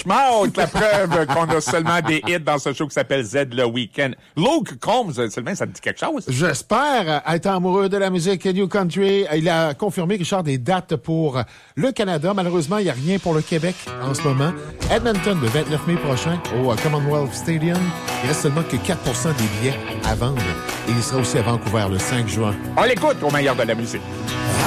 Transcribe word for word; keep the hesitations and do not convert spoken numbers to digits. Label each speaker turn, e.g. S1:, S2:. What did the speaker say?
S1: vachement haute, la preuve qu'on a seulement des hits dans ce show qui s'appelle Z le Week-end. Luke Combs, Sylvain, ça te dit quelque chose?
S2: J'espère être amoureux de la musique New Country. Il a confirmé, Richard, des dates pour le Canada. Malheureusement, il n'y a rien pour le Québec en ce moment. Edmonton, le vingt-neuf mai prochain, au Commonwealth Stadium. Il reste seulement que quatre pour cent des billets à vendre. Et il sera aussi à Vancouver le cinq juin.
S1: On l'écoute au meilleur de la musique.